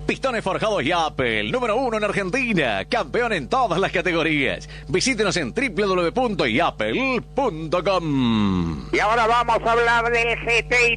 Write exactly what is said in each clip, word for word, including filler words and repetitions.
Pistones forjados Yapel, número uno en Argentina, campeón en todas las categorías. Visítenos en doble u doble u doble u punto yapel punto com. Y ahora vamos a hablar del G T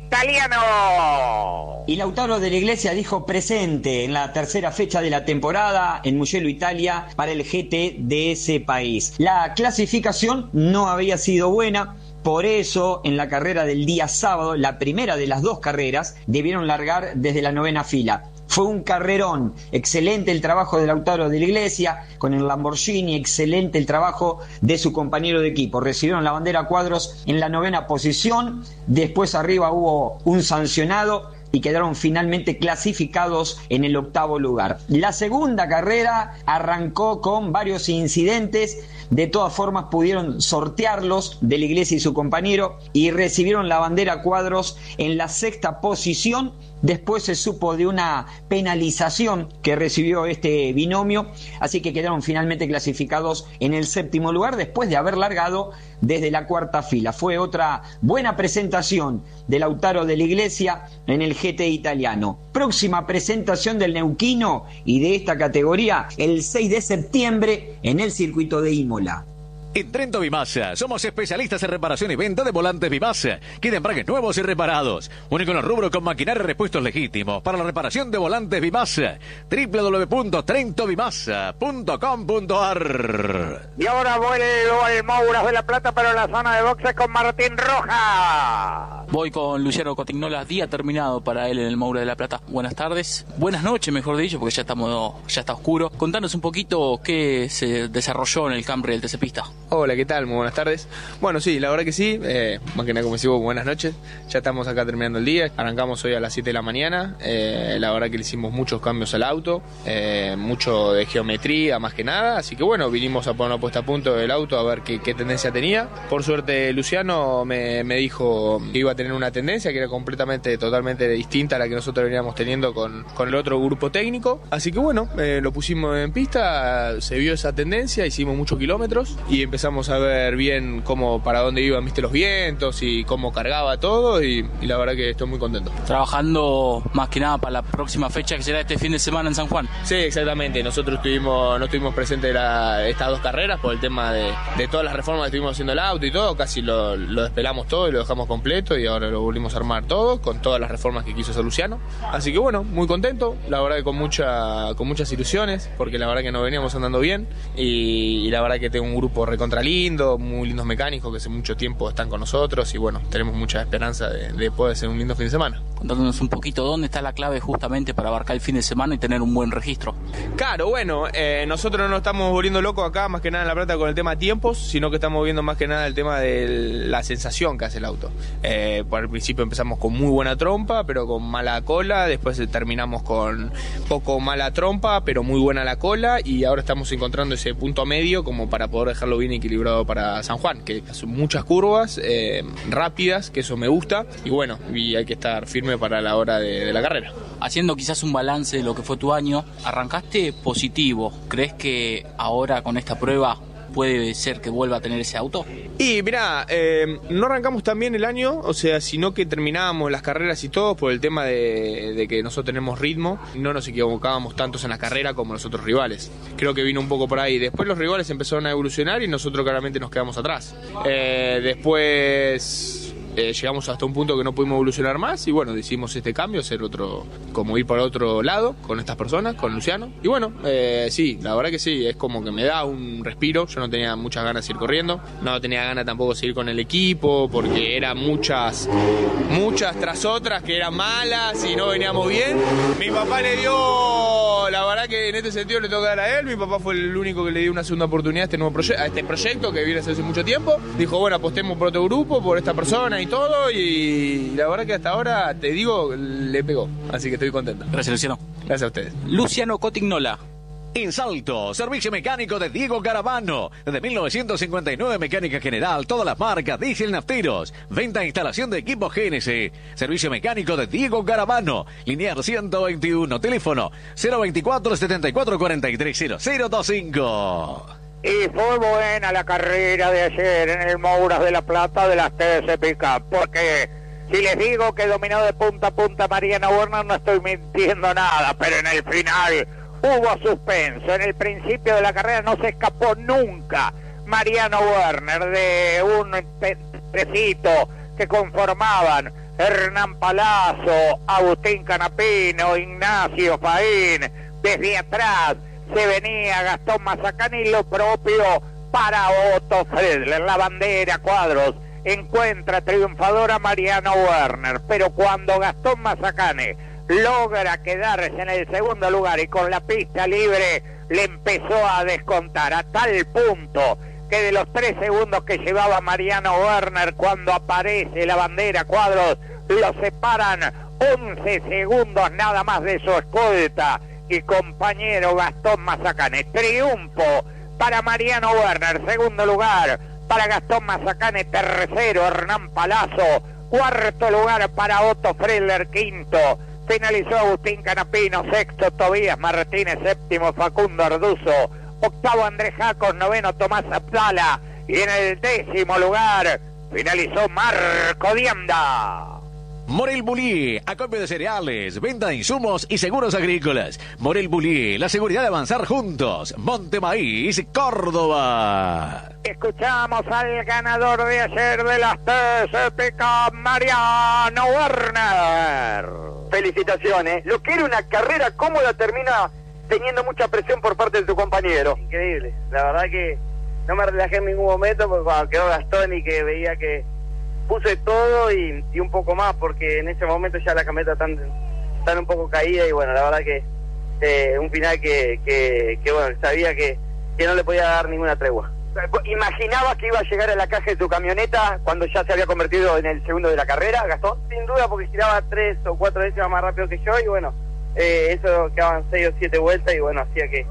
italiano. Y Lautaro de la Iglesia dijo presente en la tercera fecha de la temporada en Mugello, Italia, para el G T de ese país. La clasificación no había sido buena. Por eso, en la carrera del día sábado, la primera de las dos carreras, debieron largar desde la novena fila. Fue un carrerón, excelente el trabajo de Lautaro de la Iglesia con el Lamborghini, excelente el trabajo de su compañero de equipo. Recibieron la bandera cuadros en la novena posición, después arriba hubo un sancionado y quedaron finalmente clasificados en el octavo lugar. La segunda carrera arrancó con varios incidentes. De todas formas pudieron sortearlos de la Iglesia y su compañero y recibieron la bandera cuadros en la sexta posición. Después se supo de una penalización que recibió este binomio, así que quedaron finalmente clasificados en el séptimo lugar después de haber largado desde la cuarta fila. Fue otra buena presentación de Lautaro de la Iglesia en el G T italiano. Próxima presentación del neuquino y de esta categoría el seis de septiembre en el circuito de Imola. En Trento Bimasa, somos especialistas en reparación y venta de volantes Bimasa, que de embragues nuevos y reparados. Único en el rubro con maquinaria y repuestos legítimos para la reparación de volantes Bimasa. doble u doble u doble u punto trento bimasa punto com punto a r. Y ahora vuelvo al Mouras de la Plata, pero en la zona de boxes con Martín Rojas. Voy con Luciano Cotignola, día terminado para él en el Mouras de la Plata. Buenas tardes, buenas noches mejor dicho, porque ya estamos, ya está oscuro. Contanos un poquito qué se desarrolló en el Camry del T C Pista. Hola, ¿qué tal? Muy buenas tardes. Bueno, sí, la verdad que sí, eh, más que nada como decimos, buenas noches. Ya estamos acá terminando el día, arrancamos hoy a las siete de la mañana. eh, La verdad que le hicimos muchos cambios al auto, eh, mucho de geometría más que nada. Así que bueno, vinimos a poner una puesta a punto del auto a ver qué, qué tendencia tenía. Por suerte Luciano me, me dijo que iba a tener una tendencia que era completamente, totalmente distinta a la que nosotros veníamos teniendo con, con el otro grupo técnico. Así que bueno, eh, lo pusimos en pista, se vio esa tendencia, hicimos muchos kilómetros y empezamos Empezamos a ver bien cómo, para dónde iban, viste, los vientos y cómo cargaba todo y, y la verdad que estoy muy contento. Trabajando más que nada para la próxima fecha que será este fin de semana en San Juan. Sí, exactamente. Nosotros estuvimos, no estuvimos presentes de la, estas dos carreras por el tema de, de todas las reformas que estuvimos haciendo el auto y todo. Casi lo, lo despelamos todo y lo dejamos completo y ahora lo volvimos a armar todo con todas las reformas que quiso hacer Luciano. Así que bueno, muy contento. La verdad que con, mucha, con muchas ilusiones porque la verdad que nos veníamos andando bien y, y la verdad que tengo un grupo recontra lindo, muy lindos mecánicos que hace mucho tiempo están con nosotros y bueno, tenemos mucha esperanza de, de poder hacer un lindo fin de semana. Contándonos un poquito dónde está la clave justamente para abarcar el fin de semana y tener un buen registro. Claro, bueno, eh, nosotros no estamos volviendo locos acá más que nada en La Plata con el tema tiempos, sino que estamos viendo más que nada el tema de la sensación que hace el auto. Eh, por el principio empezamos con muy buena trompa, pero con mala cola, después terminamos con poco mala trompa, pero muy buena la cola y ahora estamos encontrando ese punto medio como para poder dejarlo bien equilibrado para San Juan, que son muchas curvas eh, rápidas, que eso me gusta y bueno, y hay que estar firme para la hora de, de la carrera. Haciendo quizás un balance de lo que fue tu año, arrancaste positivo. ¿Crees que ahora con esta prueba puede ser que vuelva a tener ese auto? Y mirá, eh, no arrancamos tan bien el año, o sea, sino que terminábamos las carreras y todo por el tema de, de que nosotros tenemos ritmo, no nos equivocábamos tantos en la carrera como los otros rivales. Creo que vino un poco por ahí. Después los rivales empezaron a evolucionar y nosotros claramente nos quedamos atrás. Eh, después... Eh, llegamos hasta un punto que no pudimos evolucionar más y bueno, decidimos este cambio, hacer otro, como ir por otro lado con estas personas, con Luciano. Y bueno, eh, sí, la verdad que sí, es como que me da un respiro. Yo no tenía muchas ganas de ir corriendo, no tenía ganas tampoco de seguir con el equipo porque eran muchas, muchas tras otras que eran malas y no veníamos bien. Mi papá le dio, la verdad que en este sentido le tengo que dar a él, mi papá fue el único que le dio una segunda oportunidad a este nuevo proyecto, a este proyecto que viene hace mucho tiempo. Dijo, bueno, apostemos por otro grupo, por esta persona y todo, y la verdad que hasta ahora, te digo, le pegó, así que estoy contento. Gracias, Luciano. Gracias a ustedes. Luciano Cotignola. En Salto, servicio mecánico de Diego Garavano. Desde mil novecientos cincuenta y nueve, mecánica general, todas las marcas, diésel, nafteros. Venta e instalación de equipos G N C. Servicio mecánico de Diego Garavano. Linear ciento veintiuno, teléfono cero veinticuatro, setenta y cuatro, cuarenta y tres, cero cero veinticinco. Y fue buena la carrera de ayer en el Mouras de la Plata de las T C Pickup, porque Si les digo que dominó de punta a punta Mariano Werner, no estoy mintiendo nada, pero en el final hubo suspenso. En el principio de la carrera no se escapó nunca Mariano Werner de un trecito que conformaban Hernán Palazzo, Agustín Canapino, Ignacio Faín. Desde atrás se venía Gastón Mazacane y lo propio para Otto Friedler. La bandera Cuadros encuentra triunfadora Mariano Werner, pero cuando Gastón Mazacane logra quedarse en el segundo lugar y con la pista libre le empezó a descontar a tal punto que de los tres segundos que llevaba Mariano Werner cuando aparece la bandera Cuadros, lo separan once segundos nada más de su escolta y compañero Gastón Mazacane. Triunfo para Mariano Werner, segundo lugar para Gastón Mazacane, tercero Hernán Palazzo, cuarto lugar para Otto Friedler, quinto finalizó Agustín Canapino, sexto Tobías Martínez, séptimo Facundo Arduzo, octavo Andrés Jacos, noveno Tomás Abdala y en el décimo lugar finalizó Marco Dianda. Morel Bullier, acopio de cereales, venta de insumos y seguros agrícolas. Morel Bullier, la seguridad de avanzar juntos. Montemaíz, Córdoba. Escuchamos al ganador de ayer de las T C P Cup, Mariano Werner. Felicitaciones. Lo que era una carrera cómoda termina teniendo mucha presión por parte de tu compañero. Increíble. La verdad que no me relajé en ningún momento porque cuando quedó Gastón y que veía que puse todo y, y un poco más, porque en ese momento ya la camioneta tan, tan un poco caída y bueno, la verdad que eh, un final que, que, que bueno, sabía que, que no le podía dar ninguna tregua. ¿Imaginabas que iba a llegar a la caja de tu camioneta cuando ya se había convertido en el segundo de la carrera, Gastón? Sin duda, porque giraba tres o cuatro décimas más rápido que yo y bueno, eh, eso quedaban seis o siete vueltas y bueno, hacía que,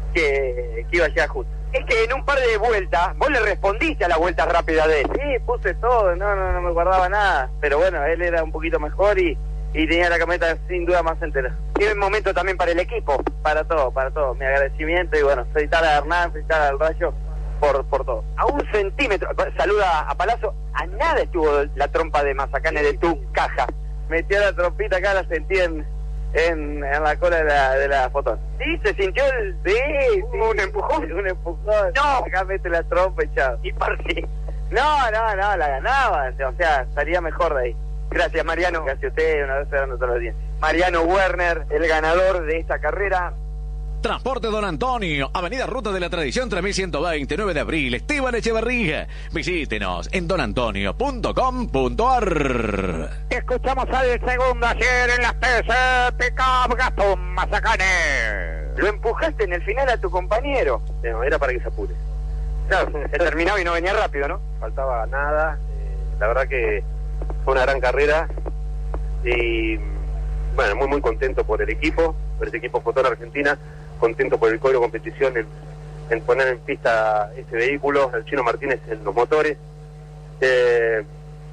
que, que iba a llegar justo. Es que en un par de vueltas, vos le respondiste a la vuelta rápida de él. Sí, puse todo, no, no, no me guardaba nada, pero bueno, él era un poquito mejor y, y tenía la camioneta sin duda más entera. Tiene un momento también para el equipo. Para todo, para todo, mi agradecimiento y bueno, felicitar a Hernán, felicitar al Rayo por, por todo. A un centímetro, saluda a Palazzo, a nada estuvo la trompa de Mazacane de tu caja. Metió la trompita acá, la sentí en, en, en la cola de la, de la fotón. ¿Sí? ¿Se sintió el...? Sí, sí. ¿Un empujón? Un empujón. No. Acá mete la trompa y chao. ¿Y por qué? No, no, no, la ganaba. O sea, salía mejor de ahí. Gracias, Mariano. Gracias a usted, una vez esperando todos los días. Mariano Werner, el ganador de esta carrera. Transporte Don Antonio, Avenida Ruta de la Tradición tres mil ciento veinte, nueve de abril, Esteban Echeverría. Visítenos en don antonio punto com punto a r. Escuchamos al segundo ayer en las T C P Cup, Gastón Mazacane. Lo empujaste en el final a tu compañero. No, era para que se apure. Claro, se terminaba y no venía rápido, ¿no? Faltaba nada. Eh, la verdad que fue una gran carrera y bueno, muy muy contento por el equipo, por este equipo Motor Argentina, contento por el código de competición en, en poner en pista ese vehículo, el Chino Martínez en los motores. Eh,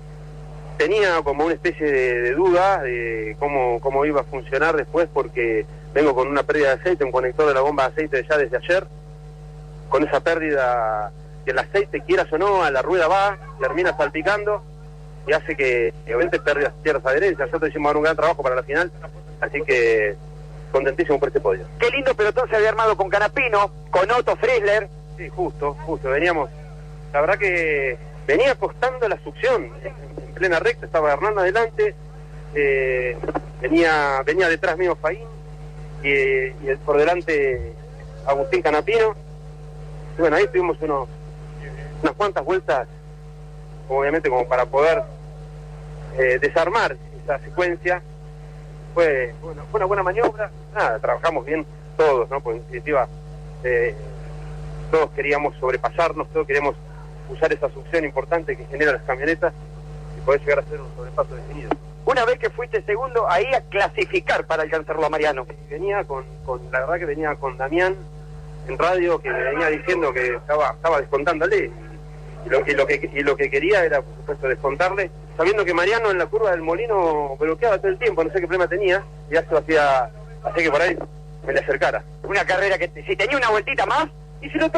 tenía como una especie de, de duda de cómo, cómo iba a funcionar después, porque vengo con una pérdida de aceite, un conector de la bomba de aceite ya desde ayer. Con esa pérdida, que el aceite, quieras o no, a la rueda va, termina salpicando y hace que obviamente pierdas, pierdas adherencia. Nosotros hicimos un gran trabajo para la final, así que contentísimo por este podio. Qué lindo pelotón se había armado con Canapino, con Otto Friedler. Sí, justo, justo, veníamos, la verdad que venía costando la succión, en, en plena recta, estaba Hernán adelante, eh, venía venía detrás mío Faín, y, y el, por delante Agustín Canapino, y bueno, ahí tuvimos unos, unas cuantas vueltas, obviamente como para poder eh, desarmar esa secuencia. Fue, bueno, fue una buena maniobra, nada, trabajamos bien todos, ¿no? Porque en definitiva eh, todos queríamos sobrepasarnos, todos queríamos usar esa succión importante que genera las camionetas y poder llegar a hacer un sobrepaso definido. Una vez que fuiste segundo, ahí a clasificar para alcanzarlo a Mariano. Venía con, con la verdad que venía con Damián en radio, que me venía diciendo que estaba, estaba descontándole, y lo, y, lo que, y lo que quería era, por supuesto, descontarle, sabiendo que Mariano en la curva del Molino bloqueaba todo el tiempo, no sé qué problema tenía, y eso hacía, hacía que por ahí me le acercara. Una carrera que si tenía una vueltita más, y si lo toqué,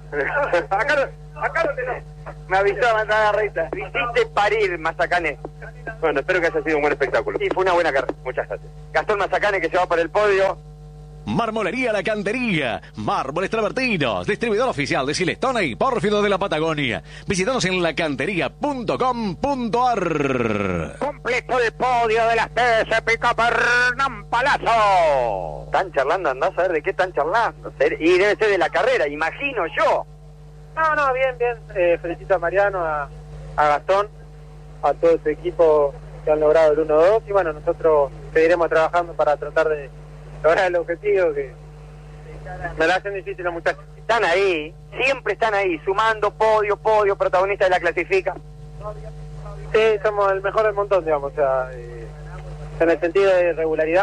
acá, acá no te lo... Me avisó a mandar a Reita. Hiciste parir, Mazacane. Bueno, espero que haya sido un buen espectáculo. Sí, fue una buena carrera. Muchas gracias. Gastón Mazacane, que se va por el podio. Marmolería La Cantería, mármoles travertinos, distribuidor oficial de Silestone y Pórfido de la Patagonia. Visítanos en lacantería punto com punto a r. Completo el podio de las T S Pickup Hernán Palazzo. Están charlando, andás a ver de qué están charlando. Y debe ser de la carrera, imagino yo. No, no, bien, bien. Eh, felicito a Mariano, a, a Gastón, a todo su equipo que han logrado el uno dos. Y bueno, nosotros seguiremos trabajando para tratar de lograr el objetivo, que me la hacen difícil los muchachos. Están ahí, siempre están ahí, sumando podio, podio, protagonista de la clasifica. Sí, somos el mejor del montón, digamos, o sea, eh, en el sentido de regularidad.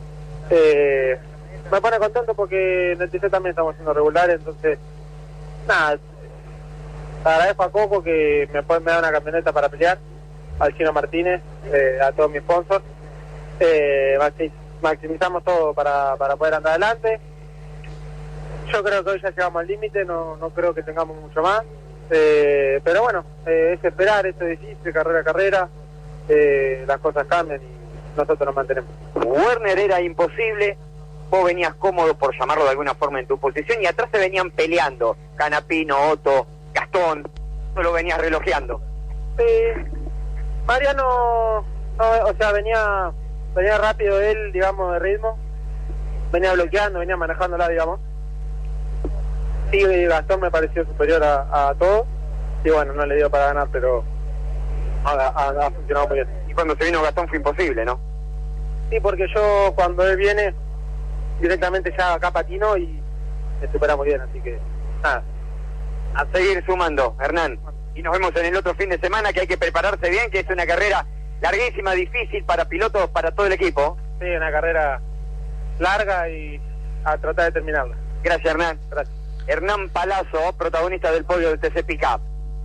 Eh, me pone contento porque en el T C también estamos siendo regulares, entonces, nada, agradezco a Coco que me, me da una camioneta para pelear, al Chino Martínez, eh, a todos mis sponsors. Eh, maximizamos todo para, para poder andar adelante. Yo creo que hoy ya llegamos al límite, no, no creo que tengamos mucho más, eh, pero bueno, eh, es esperar, es difícil, carrera a carrera, eh, las cosas cambian y nosotros nos mantenemos. Werner era imposible, vos venías cómodo, por llamarlo de alguna forma, en tu posición, y atrás se venían peleando, Canapino, Otto, Gastón, solo venías relojeando. Eh, Mariano, no, o sea, venía... venía rápido él, digamos, de ritmo, venía bloqueando, venía manejándola, digamos. Sí, Gastón me pareció superior a, a todos, y bueno, no le dio para ganar, pero ha, ha, ha funcionado muy bien. Y cuando se vino Gastón fue imposible, ¿no? Sí, porque yo cuando él viene, directamente ya acá patino y me supera muy bien, así que nada. A seguir sumando, Hernán. Y nos vemos en el otro fin de semana, que hay que prepararse bien, que es una carrera larguísima, difícil para pilotos, para todo el equipo. Sí, una carrera larga y a tratar de terminarla. Gracias, Hernán. Gracias. Hernán Palazzo, protagonista del podio del T C Pickup.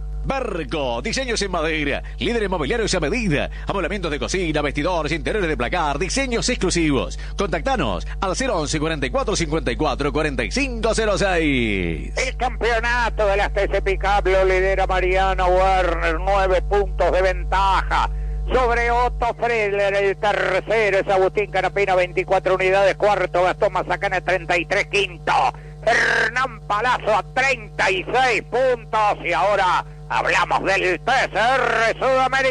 Barco, diseños en madera, líder inmobiliarios a medida, amoblamientos de cocina, vestidores, interiores de placar, diseños exclusivos. Contactanos al cero once cuarenta y cuatro cincuenta y cuatro cuarenta y cinco cero seis. El campeonato de las T C Pickup lo lidera Mariano Werner, nueve puntos de ventaja sobre Otto Friedler. El tercero es Agustín Canapino, veinticuatro unidades. Cuarto, Gastón Mazacane, treinta y tres. Quinto, Hernán Palazzo a treinta y seis puntos. Y ahora hablamos del T C R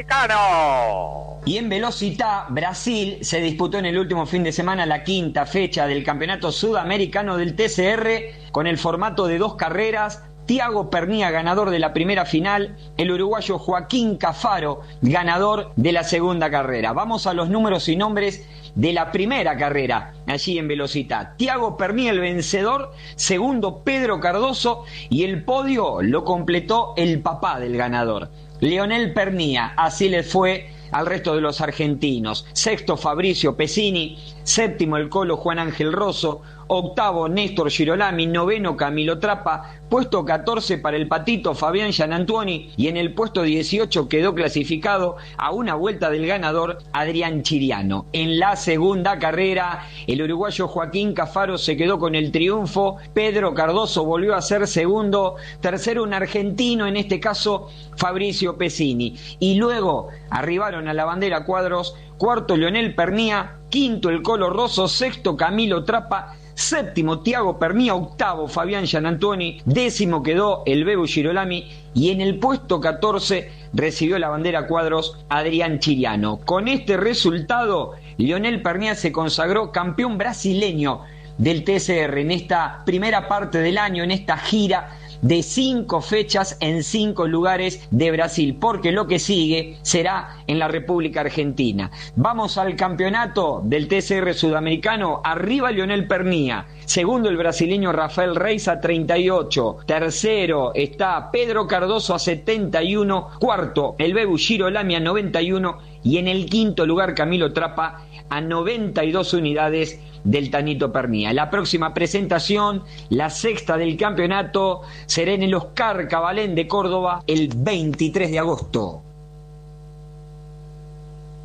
sudamericano. Y en Velocità, Brasil, se disputó en el último fin de semana la quinta fecha del campeonato sudamericano del T C R con el formato de dos carreras. Thiago Pernía, ganador de la primera final, el uruguayo Joaquín Cafaro, ganador de la segunda carrera. Vamos a los números y nombres de la primera carrera, allí en Velocità. Thiago Pernía, el vencedor, segundo Pedro Cardoso, y el podio lo completó el papá del ganador, Leonel Pernía. Así le fue al resto de los argentinos. Sexto, Fabricio Pesini. Séptimo, el Colo Juan Ángel Rosso. Octavo, Néstor Girolami. Noveno, Camilo Trapa. Puesto catorce para el Patito Fabián Gianantuoni. Y en el puesto dieciocho quedó clasificado a una vuelta del ganador Adrián Chiriano. En la segunda carrera, el uruguayo Joaquín Cafaro se quedó con el triunfo. Pedro Cardoso volvió a ser segundo. Tercero, un argentino, en este caso Fabricio Pesini. Y luego arribaron a la bandera cuadros. Cuarto, Leonel Pernía. Quinto, el Colo Rosso. Sexto, Camilo Trapa. Séptimo, Thiago Pernía. Octavo, Fabián Gianantuoni. Décimo quedó el Bebu Girolami. Y en el puesto catorce recibió la bandera cuadros Adrián Chiriano. Con este resultado, Leonel Pernía se consagró campeón brasileño del T C R en esta primera parte del año, en esta gira de cinco fechas en cinco lugares de Brasil, porque lo que sigue será en la República Argentina. Vamos al campeonato del T C R sudamericano. Arriba Leonel Pernía, segundo el brasileño Rafael Reis a treinta y ocho, tercero está Pedro Cardoso a setenta y uno, cuarto el Bebu Girolami a noventa y uno y en el quinto lugar Camilo Trapa a noventa y dos unidades del Tanito Pernía. La próxima presentación, la sexta del campeonato, será en el Oscar Cabalén de Córdoba el veintitrés de agosto.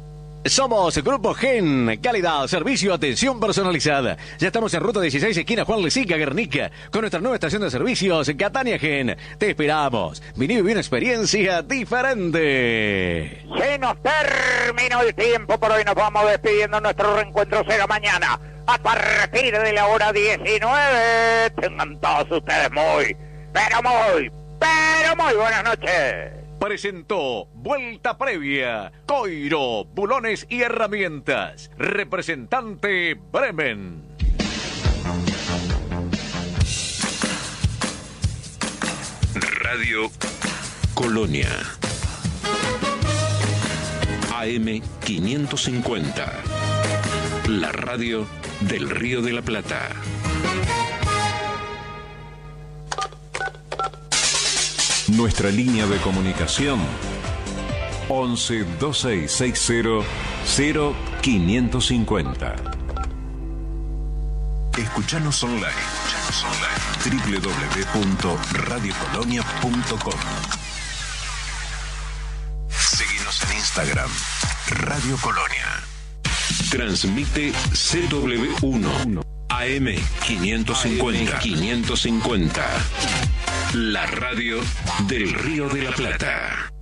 Somos Grupo Gen, calidad, servicio, atención personalizada. Ya estamos en ruta dieciséis, esquina Juan Lezica, Guernica, con nuestra nueva estación de servicios, Catania Gen. Te esperamos. Vení y viví una experiencia diferente. Se nos terminó el tiempo, por hoy nos vamos despidiendo. Nuestro reencuentro será mañana a partir de la hora diecinueve. Tengan todos ustedes muy, pero muy, pero muy buenas noches. Presentó Vuelta Previa, Coiro, Bulones y Herramientas. Representante Bremen. Radio Colonia. A M quinientos cincuenta. La radio del Río de la Plata. Nuestra línea de comunicación once dos seis seis cero cero quinientos cincuenta. Escuchanos online, Escuchanos online. doble u doble u doble u punto radio colonia punto com. Seguinos en Instagram, Radio Colonia. Transmite C W uno A M quinientos cincuenta. quinientos cincuenta. La radio del Río de la Plata.